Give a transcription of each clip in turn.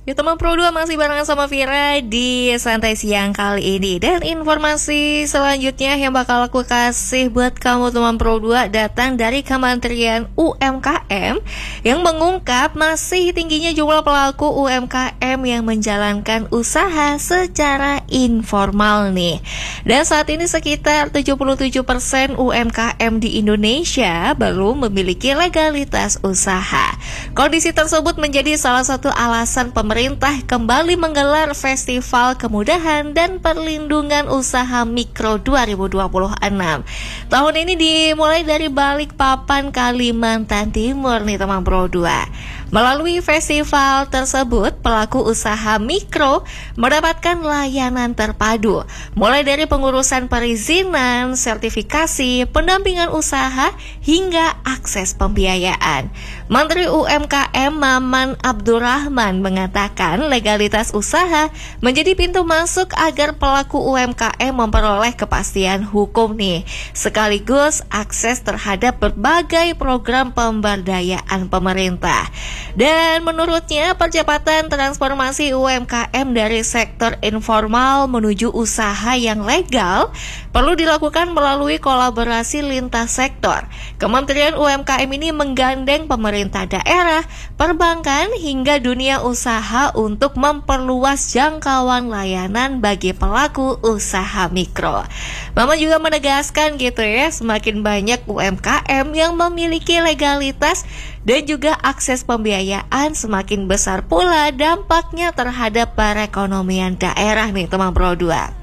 Ya teman Pro 2 masih barengan sama Vira di Santai Siang kali ini. Dan informasi selanjutnya yang bakal aku kasih buat kamu teman Pro 2 datang dari Kementerian UMKM yang mengungkap masih tingginya jumlah pelaku UMKM yang menjalankan usaha secara informal nih. Dan saat ini sekitar 77% UMKM di Indonesia belum memiliki legalitas usaha. Kondisi tersebut menjadi salah satu alasan pemerintah kembali menggelar Festival Kemudahan dan Perlindungan Usaha Mikro 2026. Tahun ini dimulai dari Balikpapan, Kalimantan Timur nih teman Pro 2. Melalui festival tersebut, pelaku usaha mikro mendapatkan layanan terpadu, mulai dari pengurusan perizinan, sertifikasi, pendampingan usaha, hingga akses pembiayaan. Menteri UMKM Maman Abdurrahman mengatakan legalitas usaha menjadi pintu masuk agar pelaku UMKM memperoleh kepastian hukum nih, sekaligus akses terhadap berbagai program pemberdayaan pemerintah. Dan menurutnya percepatan transformasi UMKM dari sektor informal menuju usaha yang legal perlu dilakukan melalui kolaborasi lintas sektor. Kementerian UMKM ini menggandeng pemerintah daerah, perbankan hingga dunia usaha untuk memperluas jangkauan layanan bagi pelaku usaha mikro. Mama juga menegaskan gitu ya, semakin banyak UMKM yang memiliki legalitas dan juga akses pembiayaan, semakin besar pula dampaknya terhadap perekonomian daerah nih teman Pro 2.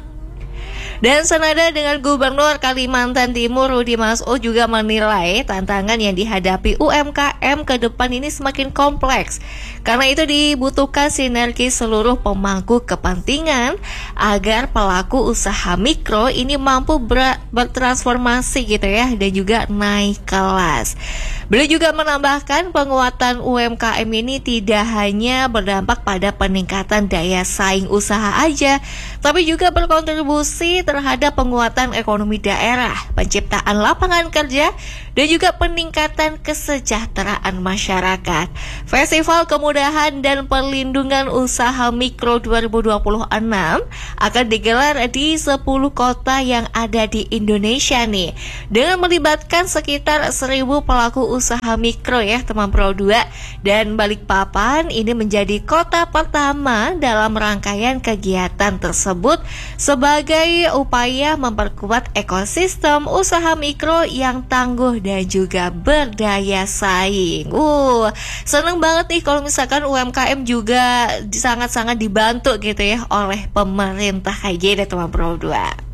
Dan senada dengan Gubernur Kalimantan Timur Rudy Mas'ud juga menilai tantangan yang dihadapi UMKM ke depan ini semakin kompleks. Karena itu dibutuhkan sinergi seluruh pemangku kepentingan agar pelaku usaha mikro ini mampu bertransformasi gitu ya, dan juga naik kelas. Beliau juga menambahkan penguatan UMKM ini tidak hanya berdampak pada peningkatan daya saing usaha aja, tapi juga berkontribusi terhadap penguatan ekonomi daerah, penciptaan lapangan kerja, dan juga peningkatan kesejahteraan masyarakat. Festival Kemudahan dan Perlindungan Usaha Mikro 2026 akan digelar di 10 kota yang ada di Indonesia nih, dengan melibatkan sekitar 1.000 pelaku usaha mikro ya teman Pro 2. Dan Balikpapan ini menjadi kota pertama dalam rangkaian kegiatan tersebut sebagai upaya memperkuat ekosistem usaha mikro yang tangguh dan juga berdaya saing. Seneng banget nih kalau misalkan UMKM juga sangat-sangat dibantu gitu ya oleh pemerintah kayak gini teman Pro 2.